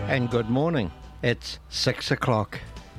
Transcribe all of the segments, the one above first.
And good morning. It's 6 o'clock.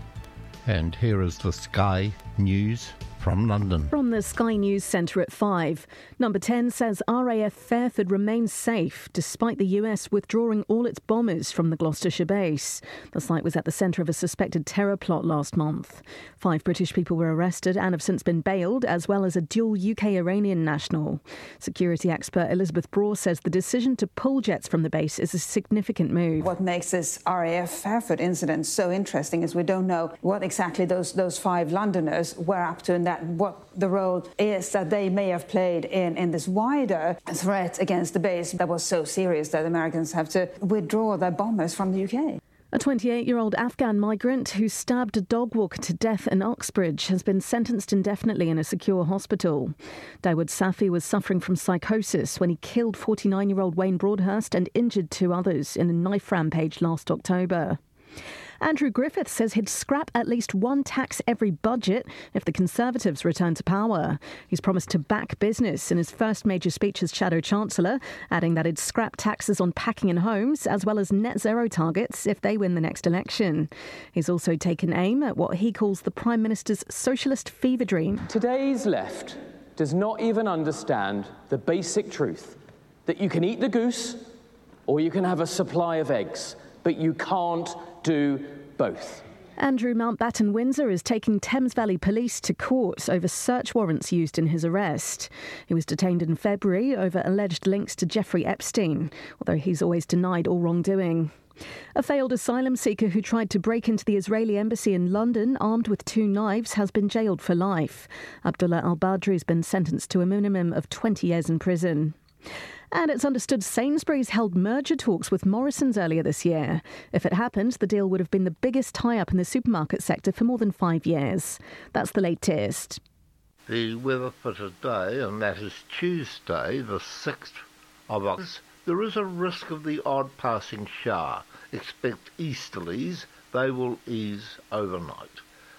And here is the Sky News from London. From the Sky News Centre at 5. Number 10 says RAF Fairford remains safe despite the US withdrawing all its bombers from the Gloucestershire base. The site was at the centre of a suspected terror plot last month. 5 British people were arrested and have since been bailed, as well as a dual UK-Iranian national. Security expert Elizabeth Braw says the decision to pull jets from the base is a significant move. What makes this RAF Fairford incident so interesting is we don't know what exactly those 5 Londoners were up to, and that what the role is that they may have played in this wider threat against the base that was so serious that Americans have to withdraw their bombers from the UK. A 28-year-old Afghan migrant who stabbed a dog walker to death in Uxbridge has been sentenced indefinitely in a secure hospital. Dawood Safi was suffering from psychosis when he killed 49-year-old Wayne Broadhurst and injured 2 others in a knife rampage last October. Andrew Griffith says he'd scrap at least one tax every budget if the Conservatives return to power. He's promised to back business in his first major speech as Shadow Chancellor, adding that he'd scrap taxes on packing and homes, as well as net zero targets if they win the next election. He's also taken aim at what he calls the Prime Minister's socialist fever dream. Today's left does not even understand the basic truth that you can eat the goose or you can have a supply of eggs, but you can't do both. Andrew Mountbatten Windsor is taking Thames Valley Police to court over search warrants used in his arrest. He was detained in February over alleged links to Jeffrey Epstein, although he's always denied all wrongdoing. A failed asylum seeker who tried to break into the Israeli embassy in London armed with 2 knives has been jailed for life. Abdullah al-Badri has been sentenced to a minimum of 20 years in prison. And it's understood Sainsbury's held merger talks with Morrisons earlier this year. If it happened, the deal would have been the biggest tie-up in the supermarket sector for more than 5 years. That's the latest. The weather for today, and that is Tuesday, the 6th of August. There is a risk of the odd passing shower. Expect easterlies. They will ease overnight.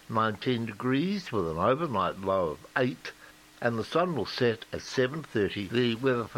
19 degrees with an overnight low of 8, and the sun will set at 7:30. The weather for